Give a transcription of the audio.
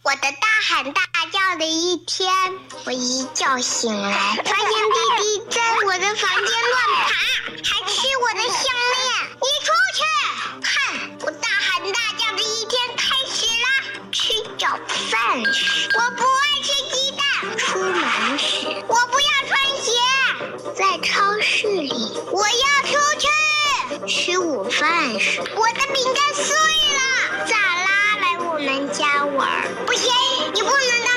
我的大喊大叫的一天，我一觉醒来，发现弟弟在我的房间乱爬，还吃我的项链。你出去！看，我大喊大叫的一天开始了。吃早饭时，我不爱吃鸡蛋；出门时，我不要穿鞋；在超市里，我要出去。吃午饭时，我的饼干碎了。萨拉来我们家玩，不行，你不能当